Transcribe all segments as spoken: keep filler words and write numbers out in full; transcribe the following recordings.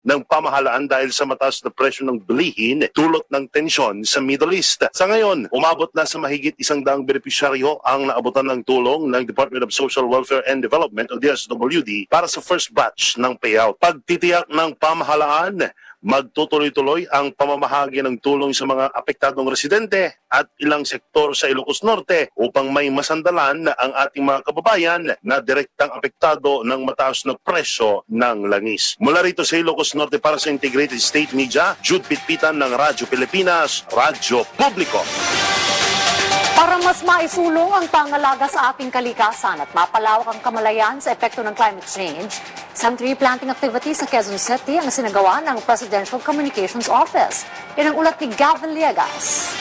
ng pamahalaan dahil sa mataas na presyo ng bilihin dulot ng tensyon sa Middle East. Sa ngayon, umabot na sa mahigit isang daang benepisyaryo ang naabutan ng tulong ng Department of Social Welfare and Development o D S W D para sa first batch ng payout. Pagtitiyak ng pamahalaan, magtutuloy-tuloy ang pamamahagi ng tulong sa mga apektadong residente at ilang sektor sa Ilocos Norte upang may masandalan ang ating mga kababayan na direktang apektado ng mataas na presyo ng langis. Mula rito sa Ilocos Norte para sa Integrated State Media, Jude Pitpitan ng Radyo Pilipinas, Radyo Publiko. Para mas maisulong ang pangalaga sa ating kalikasan at mapalawak ang kamalayan sa epekto ng climate change, isang tree planting activity sa Quezon City ang sinagawa ng Presidential Communications Office. Yan ang ulat ni Gab Villegas.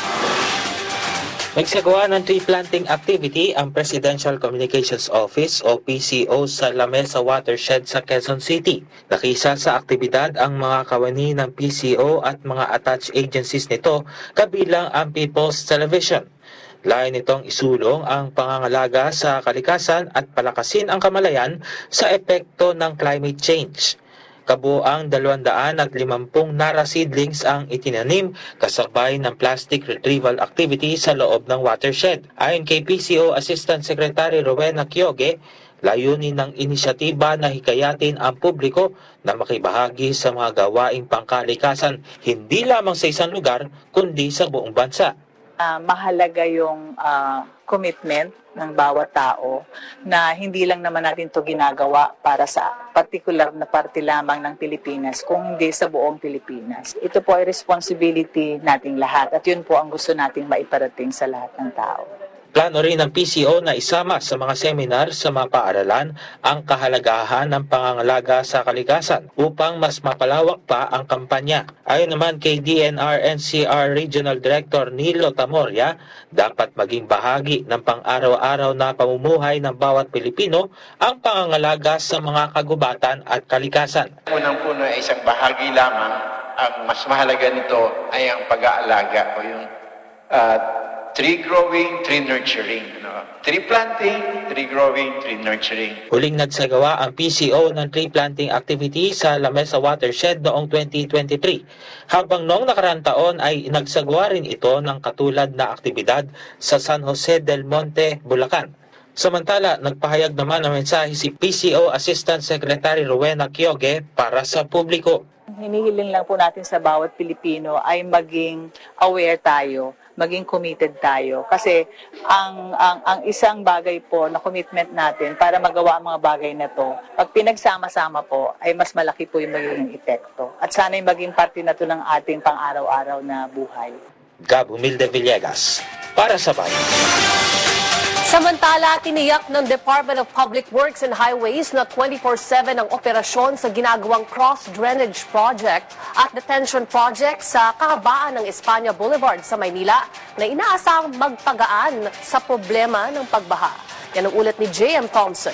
Nagsagawa ng tree planting activity ang Presidential Communications Office o P C O sa Lamesa Watershed sa Quezon City. Nakisa sa aktibidad ang mga kawani ng P C O at mga attached agencies nito kabilang ang People's Television. Layo nitong isulong ang pangangalaga sa kalikasan at palakasin ang kamalayan sa epekto ng climate change. Kabuang dalawang daan at limampung Nara seedlings ang itinanim kasabay ng plastic retrieval activity sa loob ng watershed. Ayon kay P C O Assistant Secretary Rowena Kyoge, layunin ng inisyatiba na hikayatin ang publiko na makibahagi sa mga gawaing pangkalikasan hindi lamang sa isang lugar kundi sa buong bansa. Uh, mahalaga yung uh, commitment ng bawat tao na hindi lang naman natin to ginagawa para sa particular na parte lamang ng Pilipinas, kundi sa buong Pilipinas. Ito po ay responsibility nating lahat at yun po ang gusto nating maiparating sa lahat ng tao. Plano rin ng P C O na isama sa mga seminar sa mga paaralan ang kahalagahan ng pangangalaga sa kalikasan upang mas mapalawak pa ang kampanya. Ayon naman kay D N R N C R Regional Director Nilo Tamoria, dapat maging bahagi ng pang-araw-araw na pamumuhay ng bawat Pilipino ang pangangalaga sa mga kagubatan at kalikasan. Unang-puno ay isang bahagi lamang. Ang mas mahalaga nito ay ang pag-aalaga o yung uh, tree growing, tree nurturing. No? Tree planting, tree growing, tree nurturing. Huling nagsagawa ang P C O ng tree planting activity sa Lamesa Watershed noong twenty twenty-three. Habang noong nakaraang taon ay nagsagawa rin ito ng katulad na aktibidad sa San Jose del Monte, Bulacan. Samantala, nagpahayag naman ng mensahe si P C O Assistant Secretary Rowena Kyoge para sa publiko. Hinihiling lang po natin sa bawat Pilipino ay maging aware tayo, maging committed tayo. Kasi ang, ang, ang isang bagay po na commitment natin para magawa ang mga bagay na to, pag pinagsama-sama po, ay mas malaki po yung magiging epekto. At sana'y maging parte na to ng ating pang-araw-araw na buhay. Gab Humilde Villegas, para sa bayan. Samantala, tiniyak ng Department of Public Works and Highways na twenty-four seven ang operasyon sa ginagawang cross-drainage project at detention project sa kahabaan ng Espanya Boulevard sa Maynila na inaasang magpagaan sa problema ng pagbaha. Yan ang ulat ni J M Thompson.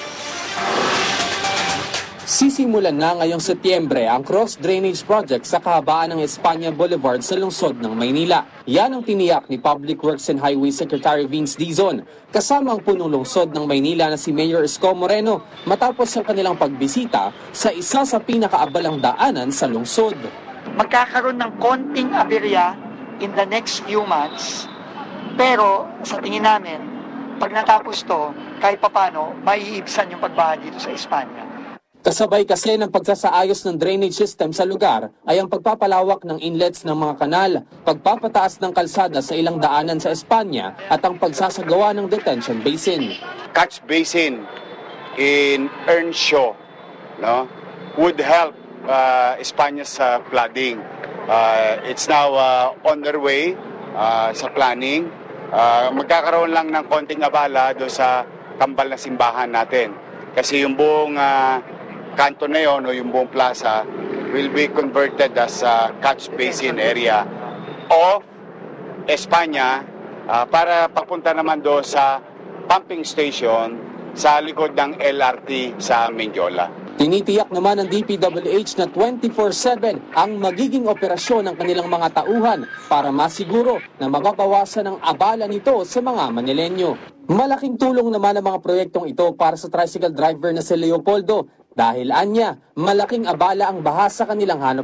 Sisimulan na ngayong Setyembre ang cross-drainage project sa kahabaan ng Espanya Boulevard sa lungsod ng Maynila. Yan ang tiniyak ni Public Works and Highways Secretary Vince Dizon kasama ang punong lungsod ng Maynila na si Mayor Isko Moreno matapos ang kanilang pagbisita sa isa sa pinakaabalang daanan sa lungsod. Magkakaroon ng konting aberya in the next few months, pero sa tingin namin, pag natapos to, kahit papano, maiibsan yung pagbaha dito sa Espanya. Kasabay kasi ng pagsasaayos ng drainage system sa lugar ay ang pagpapalawak ng inlets ng mga kanal, pagpapataas ng kalsada sa ilang daanan sa Espanya at ang pagsasagawa ng detention basin. Catch basin in Earnshaw, no, would help uh, Espana's uh, flooding. Uh, it's now uh, on their way uh, sa planning. Uh, magkakaroon lang ng konting abala doon sa kambal na simbahan natin. Kasi yung buong uh, kanto na yun o yung buong plaza will be converted as a catch basin area of Espanya uh, para papunta naman doon sa pumping station sa likod ng L R T sa Mendiola. Tinitiyak naman ng D P W H na twenty-four seven ang magiging operasyon ng kanilang mga tauhan para masiguro na mababawasan ang abala nito sa mga Manilenyo. Malaking tulong naman ang mga proyektong ito para sa tricycle driver na si Leopoldo. Dahil anya, malaking abala ang baha sa kanilang hanap